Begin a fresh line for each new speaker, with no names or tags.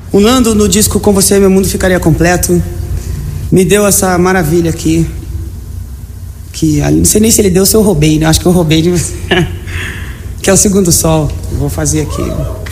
O Nando, no disco Com Você Meu Mundo Ficaria Completo, me deu essa maravilha aqui. Que não sei nem se ele deu ou se eu roubei, né? Acho que eu roubei de você. Que é o Segundo Sol. Eu vou fazer aqui.